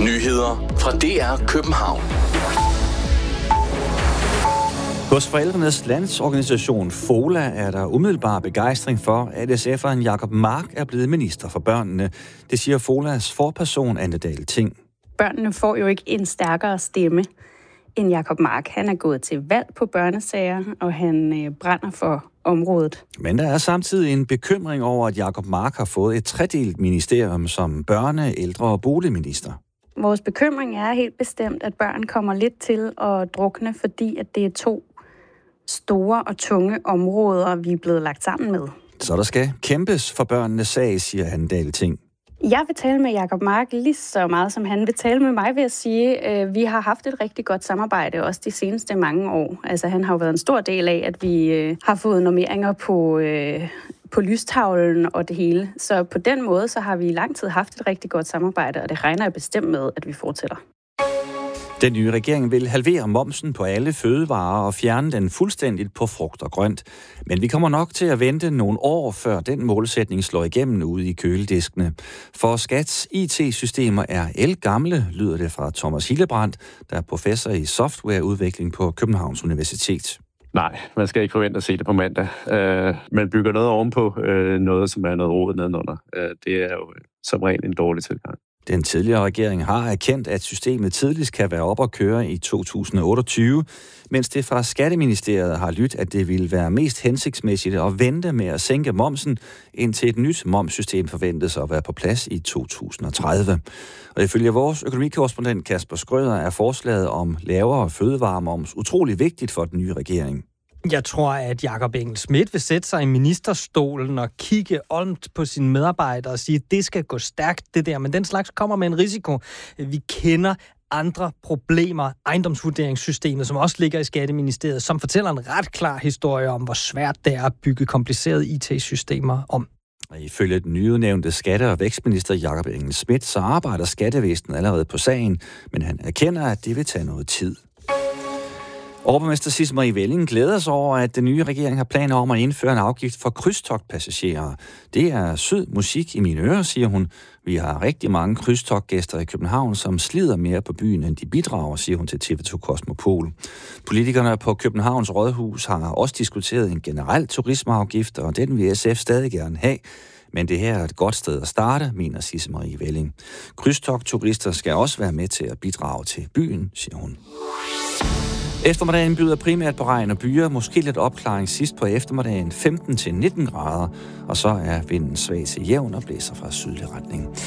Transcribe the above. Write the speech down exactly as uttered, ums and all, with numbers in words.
Nyheder fra D R København. Hos Forældrenes Landsorganisation FOLA er der umiddelbar begejstring for, at S F'eren Jacob Mark er blevet minister for børnene. Det siger FOLAs forperson Anne Dahl Ting. Børnene får jo ikke en stærkere stemme end Jacob Mark. Han er gået til valg på børnesager, og han øh, brænder for området. Men der er samtidig en bekymring over, at Jacob Mark har fået et tredelt ministerium som børne-, ældre- og boligminister. Vores bekymring er helt bestemt, at børn kommer lidt til at drukne, fordi at det er to store og tunge områder, vi er blevet lagt sammen med. Så der skal kæmpes for børnenes sag, siger Anne Dahl Ting. Jeg vil tale med Jacob Mark lige så meget, som han vil tale med mig, vil jeg sige. Vi har haft et rigtig godt samarbejde, også de seneste mange år. Altså, han har jo været en stor del af, at vi har fået normeringer på, på lystavlen og det hele. Så på den måde, så har vi i lang tid haft et rigtig godt samarbejde, og det regner jeg bestemt med, at vi fortsætter. Den nye regering vil halvere momsen på alle fødevarer og fjerne den fuldstændigt på frugt og grønt. Men vi kommer nok til at vente nogle år, før den målsætning slår igennem ude i kølediskene. For Skats I T-systemer er ældgamle, lyder det fra Thomas Hildebrandt, der er professor i softwareudvikling på Københavns Universitet. Nej, man skal ikke forvente at se det på mandag. Uh, man bygger noget ovenpå, uh, noget som er noget rodet nedenunder. Uh, det er jo som regel en dårlig tilgang. Den tidligere regering har erkendt, at systemet tidligst kan være op at køre i to tusind og otteogtyve, mens det fra Skatteministeriet har lyttet, at det ville være mest hensigtsmæssigt at vente med at sænke momsen, indtil et nyt momssystem forventes at være på plads i to tusind og tredive. Og ifølge vores økonomikorrespondent Kasper Skrøder er forslaget om lavere fødevaremoms utrolig vigtigt for den nye regering. Jeg tror, at Jakob Engel-Schmidt vil sætte sig i ministerstolen og kigge olmt på sine medarbejdere og sige, at det skal gå stærkt, det der. Men den slags kommer med en risiko. Vi kender andre problemer, ejendomsvurderingssystemet, som også ligger i Skatteministeriet, som fortæller en ret klar historie om, hvor svært det er at bygge komplicerede I T-systemer om. Og ifølge den nyudnævnte skatte- og vækstminister Jakob Engel-Schmidt, så arbejder skattevæsenet allerede på sagen, men han erkender, at det vil tage noget tid. Overborgmester Sisse Marie Velling glæder sig over, at den nye regering har planer om at indføre en afgift for krydstogtpassagerer. Det er sød musik i mine ører, siger hun. Vi har rigtig mange krydstogtgæster i København, som slider mere på byen, end de bidrager, siger hun til T V to Kosmopol. Politikerne på Københavns Rådhus har også diskuteret en generel turismeafgift, og den vil S F stadig gerne have. Men det her er et godt sted at starte, mener Sisse Marie Velling. Krydstogtturister skal også være med til at bidrage til byen, siger hun. Eftermiddagen byder primært på regn og byer, måske lidt opklaring sidst på eftermiddagen femten til nitten grader, og så er vinden svag til jævn og blæser fra sydlig retning.